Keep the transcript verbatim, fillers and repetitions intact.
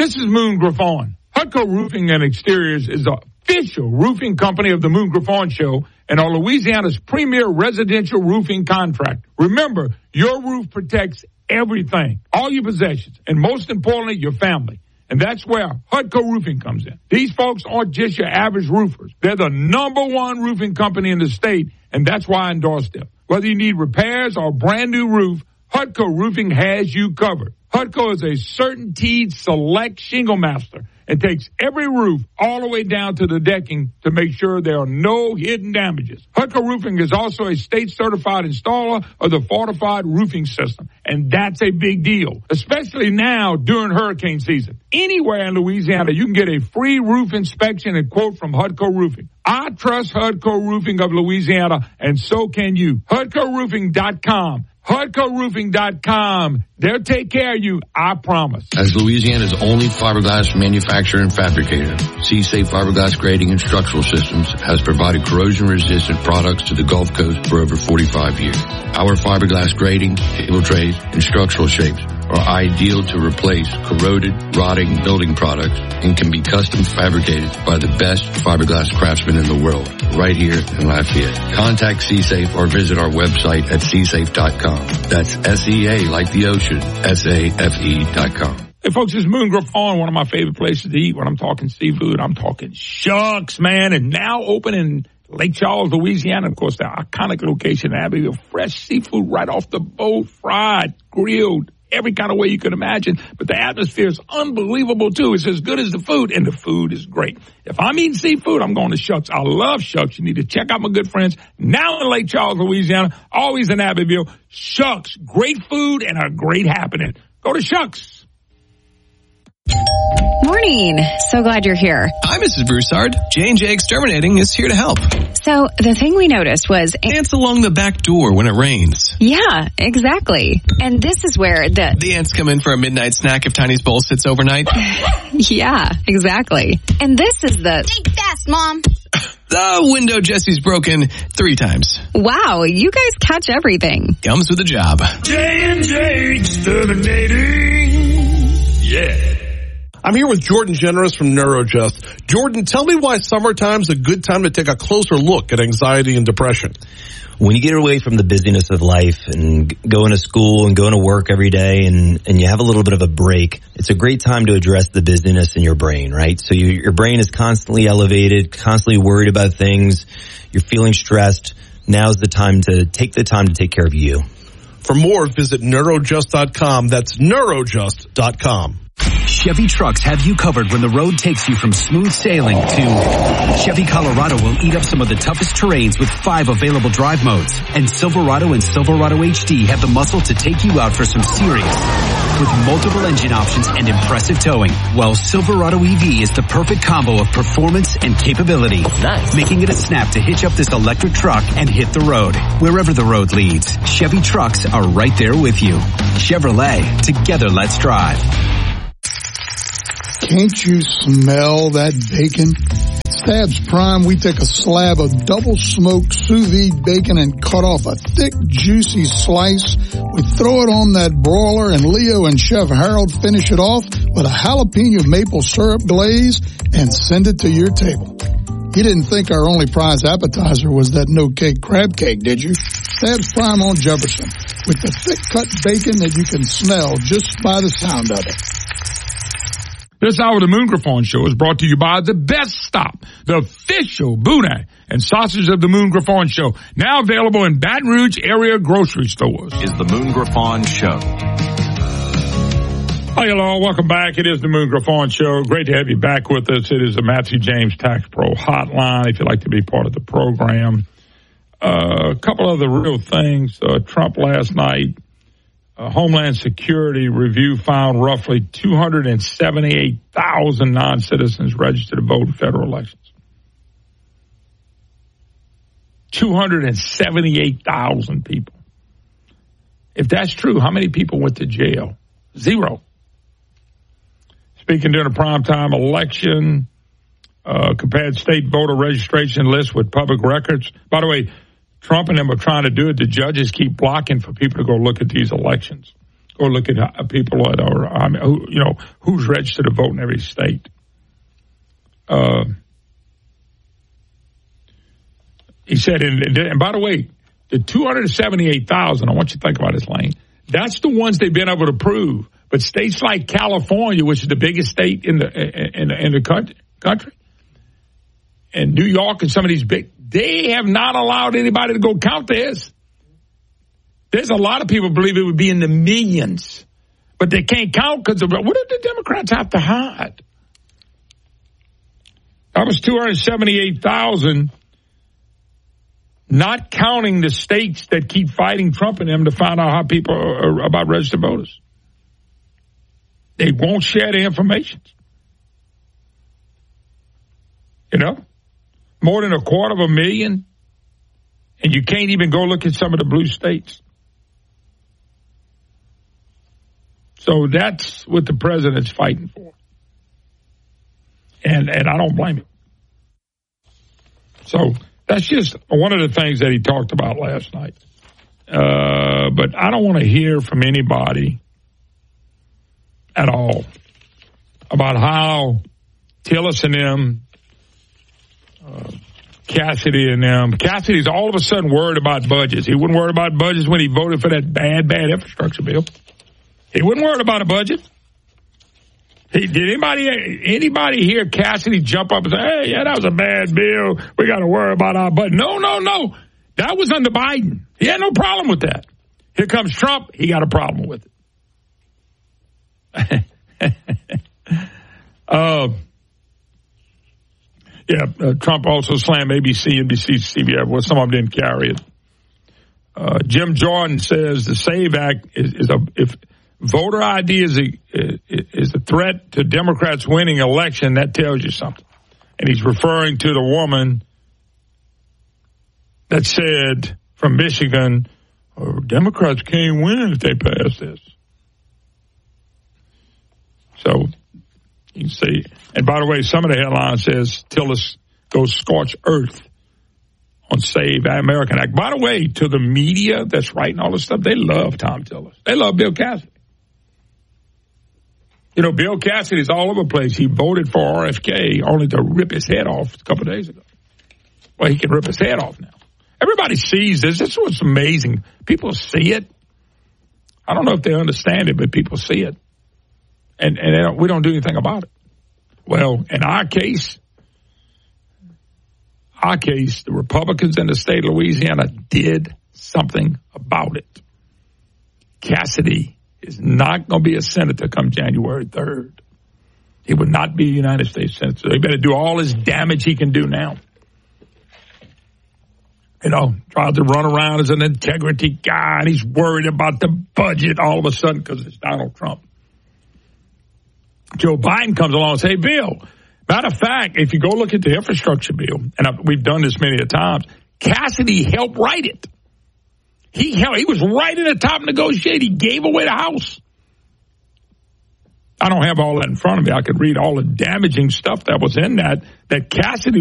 This is Moon Griffon. Hutco Roofing and Exteriors is the official roofing company of the Moon Griffon Show and are Louisiana's premier residential roofing contract. Remember, your roof protects everything, all your possessions, and most importantly, your family. And that's where Hutco Roofing comes in. These folks aren't just your average roofers. They're the number one roofing company in the state, and that's why I endorse them. Whether you need repairs or a brand new roof, Hutco Roofing has you covered. Hutco is a CertainTeed Select Shingle Master and takes every roof all the way down to the decking to make sure there are no hidden damages. Hutco Roofing is also a state-certified installer of the Fortified Roofing System, and that's a big deal, especially now during hurricane season. Anywhere in Louisiana, you can get a free roof inspection and quote from Hutco Roofing. I trust Hutco Roofing of Louisiana, and so can you. Hutco Roofing dot com. Hutco Roofing dot com. They'll take care of you, I promise. As Louisiana's only fiberglass manufacturer and fabricator, C-Safe Fiberglass Grading and Structural Systems has provided corrosion-resistant products to the Gulf Coast for over forty-five years. Our fiberglass grading, table trays, and structural shapes are ideal to replace corroded, rotting building products and can be custom fabricated by the best fiberglass craftsmen in the world, right here in Lafayette. Contact C-Safe or visit our website at c safe dot com. That's S E A like the ocean, S A F E dot com. Hey, folks, this is Moon Griffon, one of my favorite places to eat when I'm talking seafood. I'm talking Shucks, man, and now open in Lake Charles, Louisiana. Of course, the iconic location in Abbeville. Fresh seafood right off the boat, fried, grilled, every kind of way you can imagine. But the atmosphere is unbelievable, too. It's as good as the food, and the food is great. If I'm eating seafood, I'm going to Shucks. I love Shucks. You need to check out my good friends now in Lake Charles, Louisiana, always in Abbeville. Shucks, great food and a great happening. Go to Shucks. Morning. So glad you're here. Hi, Missus Broussard. J and J Exterminating is here to help. So the thing we noticed was ants along the back door when it rains. Yeah, exactly. And this is where the... The ants come in for a midnight snack if Tiny's bowl sits overnight. Yeah, exactly. And this is the... Think fast, Mom. The window Jesse's broken three times. Wow, you guys catch everything. Comes with a job. J and J Exterminating. Yeah. I'm here with Jordan Generous from NeuroJust. Jordan, tell me why summertime's a good time to take a closer look at anxiety and depression. When you get away from the busyness of life and going to school and going to work every day and, and you have a little bit of a break, it's a great time to address the busyness in your brain, right? So you, your brain is constantly elevated, constantly worried about things. You're feeling stressed. Now's the time to take the time to take care of you. For more, visit neurojust dot com. That's neurojust dot com. Chevy trucks have you covered when the road takes you from smooth sailing to Chevy Colorado will eat up some of the toughest terrains with five available drive modes. And Silverado and Silverado H D have the muscle to take you out for some serious with multiple engine options and impressive towing. While Silverado E V is the perfect combo of performance and capability. Nice. Making it a snap to hitch up this electric truck and hit the road. Wherever the road leads, Chevy trucks are right there with you. Chevrolet, together let's drive. Can't you smell that bacon? At Stabs Prime, we take a slab of double-smoked sous vide bacon and cut off a thick, juicy slice. We throw it on that broiler, and Leo and Chef Harold finish it off with a jalapeno maple syrup glaze and send it to your table. You didn't think our only prize appetizer was that no-cake crab cake, did you? Stabs Prime on Jefferson, with the thick-cut bacon that you can smell just by the sound of it. This hour of the Moon Griffon Show is brought to you by The Best Stop, the official boudin and sausage of the Moon Griffon Show. Now available in Baton Rouge area grocery stores. Is the Moon Griffon Show. Hi, hello. Welcome back. It is the Moon Griffon Show. Great to have you back with us. It is the Matthew James Tax Pro Hotline if you'd like to be part of the program. Uh, a couple other real things. Uh, Trump last night. Uh, Homeland Security review found roughly two hundred seventy-eight thousand non-citizens registered to vote in federal elections. two hundred seventy-eight thousand people. If that's true, how many people went to jail? Zero. Speaking during a primetime election, uh, compared state voter registration lists with public records. By the way, Trump and them are trying to do it. The judges keep blocking for people to go look at these elections. Or look at uh, people that are, I mean, who, you know, who's registered to vote in every state. Uh, he said, and, and by the way, the two hundred seventy-eight thousand, I want you to think about this, Lane, that's the ones they've been able to prove. But states like California, which is the biggest state in the in, in the country, and New York and some of these big, they have not allowed anybody to go count theirs. There's a lot of people believe it would be in the millions, but they can't count because of what do the Democrats have to hide? That was two hundred seventy-eight thousand, not counting the states that keep fighting Trump and them to find out how people are about registered voters. They won't share the information. You know, more than a quarter of a million, and you can't even go look at some of the blue states. So that's what the president's fighting for. And and I don't blame him. So that's just one of the things that he talked about last night. Uh, but I don't want to hear from anybody at all about how Tillis and them, uh, Cassidy and them, Cassidy's all of a sudden worried about budgets. He wasn't worried about budgets when he voted for that bad, bad infrastructure bill. He wasn't worried about a budget. He, did anybody anybody hear Cassidy jump up and say, hey, yeah, that was a bad bill. We got to worry about our budget. No, no, no. That was under Biden. He had no problem with that. Here comes Trump. He got a problem with it. uh, yeah, uh, Trump also slammed A B C, N B C, C B S. Well, some of them didn't carry it. Uh, Jim Jordan says the SAVE Act is, is a if voter I D is a is a threat to Democrats winning election. That tells you something. And he's referring to the woman that said from Michigan, oh, Democrats can't win if they pass this. So you can see, and by the way, some of the headline says Tillis goes scorch earth on Save American Act. By the way, to the media that's writing all this stuff, they love Tom Tillis. They love Bill Cassidy. You know, Bill Cassidy's all over the place. He voted for R F K only to rip his head off a couple of days ago. Well, he can rip his head off now. Everybody sees this. This is what's amazing. People see it. I don't know if they understand it, but people see it. And, and they don't, we don't do anything about it. Well, in our case, our case, the Republicans in the state of Louisiana did something about it. Cassidy is not going to be a senator come January third. He would not be a United States senator. He better do all his damage he can do now. You know, tries to run around as an integrity guy, and he's worried about the budget all of a sudden because it's Donald Trump. Joe Biden comes along and says, hey, Bill, matter of fact, if you go look at the infrastructure bill, and I've, we've done this many a times, Cassidy helped write it. He helped, he was right in the top negotiator. He gave away the House. I don't have all that in front of me. I could read all the damaging stuff that was in that, that Cassidy